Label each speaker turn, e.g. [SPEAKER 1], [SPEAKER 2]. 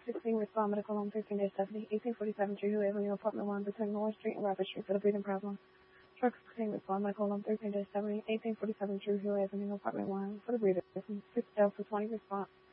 [SPEAKER 1] 16 respond medical home 13-70, 1847 Tree Hill Avenue, apartment 1 between North Street and Rapid Street for the breathing problem. Truck 16 respond medical home 13-70, 1847 Tree Hill Avenue, apartment 1 for the breathing problem. 6 Delta 20 respond.